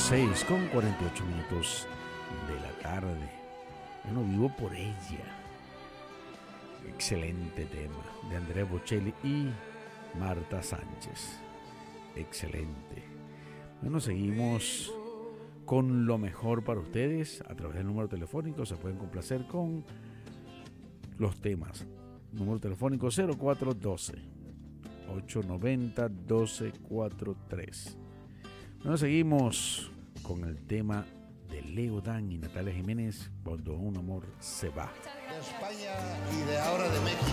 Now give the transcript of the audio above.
6:48 de la tarde. Bueno, vivo por ella. Excelente tema de Andrea Bocelli y Marta Sánchez. Excelente. Bueno, seguimos con lo mejor para ustedes. A través del número telefónico se pueden complacer con los temas. Número telefónico 0412-890-1243. Bueno, seguimos con el tema de Leo Dan y Natalia Jiménez, Cuando un amor se va. De España y de ahora de México.